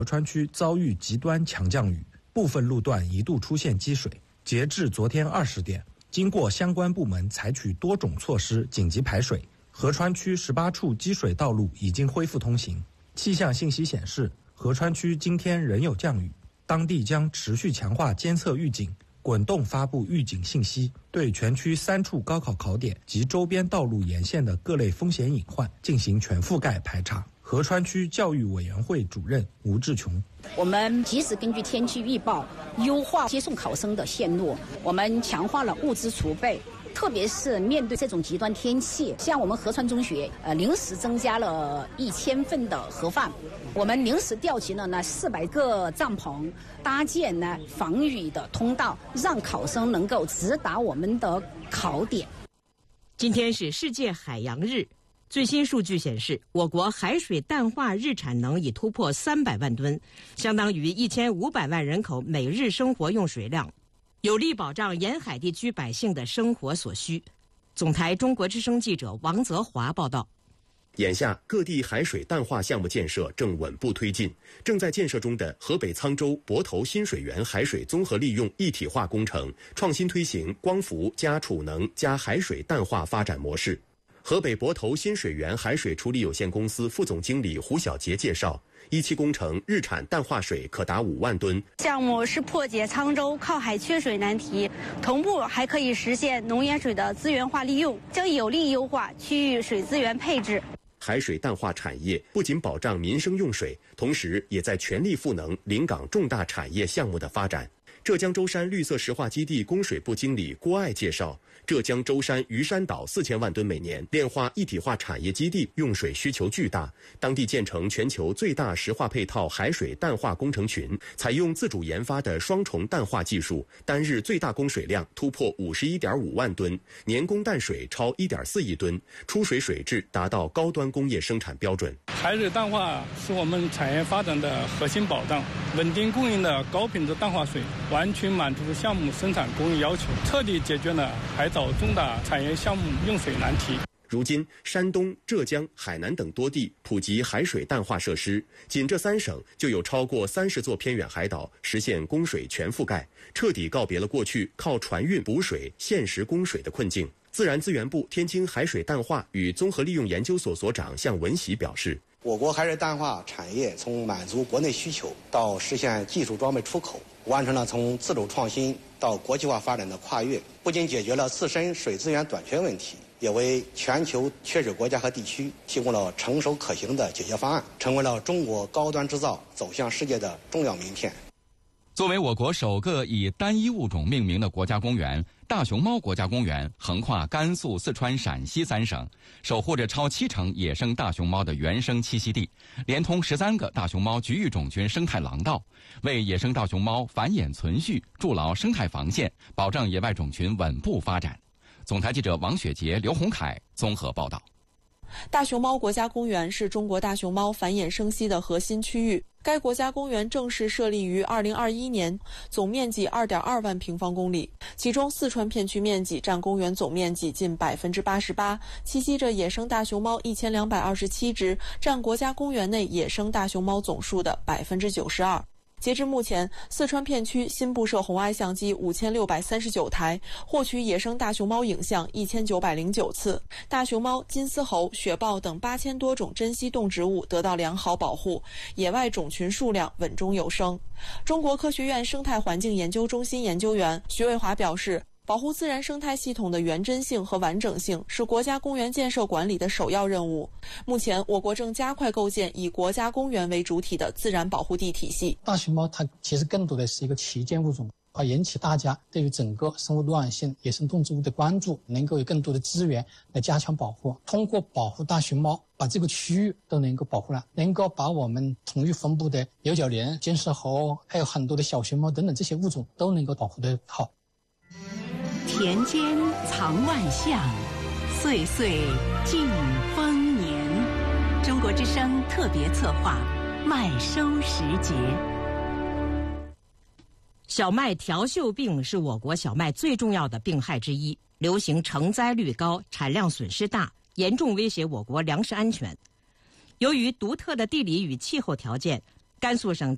合川区遭遇极端强降雨，部分路段一度出现积水。截至昨天20点，经过相关部门采取多种措施紧急排水，合川区18处积水道路已经恢复通行。气象信息显示，合川区今天仍有降雨，当地将持续强化监测预警，滚动发布预警信息，对全区3处高考考点及周边道路沿线的各类风险隐患进行全覆盖排查。合川区教育委员会主任吴志琼： 我们及时根据天气预报优化接送考生的线路，我们强化了物资储备，特别是面对这种极端天气，像我们合川中学临时增加了1000份的盒饭，我们临时调集了400个帐篷，搭建防雨的通道，让考生能够直达我们的考点。 今天是世界海洋日，最新数据显示，我国海水淡化日产能已突破300万吨，相当于1500万人口每日生活用水量，有力保障沿海地区百姓的生活所需。总台中国之声记者王泽华报道。 眼下，各地海水淡化项目建设正稳步推进。正在建设中的河北沧州泊头新水源海水综合利用一体化工程，创新推行光伏加储能加海水淡化发展模式。河北泊头新水源海水处理有限公司副总经理胡小杰介绍，一期工程日产淡化水可达5万吨。 项目是破解沧州靠海缺水难题，同步还可以实现农盐水的资源化利用，将有力优化区域水资源配置。 海水淡化产业不仅保障民生用水，同时也在全力赋能临港重大产业项目的发展。浙江舟山绿色石化基地供水部经理郭爱介绍，浙江舟山鱼山岛4000万吨每年炼化一体化产业基地用水需求巨大，当地建成全球最大石化配套海水淡化工程群，采用自主研发的双重淡化技术，单日最大供水量突破51.5万吨，年供淡水超1.4亿吨，出水水质达到高端工业生产标准。 海水淡化是我们产业发展的核心保障，稳定供应的高品质淡化水完全满足项目生产工艺要求，彻底解决了海藻重大产业项目用水难题。 如今，山东、浙江、海南等多地普及海水淡化设施，仅这3省就有超过30座偏远海岛实现供水全覆盖，彻底告别了过去靠船运补水、限时供水的困境。自然资源部天津海水淡化与综合利用研究所所长向文喜表示， 我国海水淡化产业从满足国内需求到实现技术装备出口，完成了从自主创新到国际化发展的跨越，不仅解决了自身水资源短缺问题，也为全球缺水国家和地区提供了成熟可行的解决方案，成为了中国高端制造走向世界的重要名片。 作为我国首个以单一物种命名的国家公园，大熊猫国家公园横跨甘肃、四川、陕西3省，守护着超70%野生大熊猫的原生栖息地，连通13个大熊猫局域种群生态廊道，为野生大熊猫繁衍存续筑牢生态防线，保障野外种群稳步发展。总台记者王雪杰、刘洪凯综合报道。 大熊猫国家公园是中国大熊猫繁衍生息的核心区域。该国家公园正式设立于2021年，总面积2.2万平方公里，其中四川片区面积占公园总面积近88%，栖息着野生大熊猫1227只，占国家公园内野生大熊猫总数的92%。截至目前，四川片区新布设红外相机5639台，获取野生大熊猫影像1909次。大熊猫、金丝猴、雪豹等8000多种珍稀动植物得到良好保护，野外种群数量稳中有升。中国科学院生态环境研究中心研究员徐卫华表示，保护自然生态系统的原真性和完整性是国家公园建设管理的首要任务。目前，我国正加快构建以国家公园为主体的自然保护地体系。 大熊猫它其实更多的是一个旗舰物种，引起大家对于整个生物多样性、野生动植物的关注，能够有更多的资源来加强保护。通过保护大熊猫，把这个区域都能够保护了，能够把我们同域分布的有角羚、金丝猴，还有很多的小熊猫等等这些物种都能够保护得好。 田间藏万象，岁岁尽丰年。中国之声特别策划，麦收时节。 小麦条锈病是我国小麦最重要的病害之一，流行成栽率高，产量损失大，严重威胁我国粮食安全。由于独特的地理与气候条件，甘肃省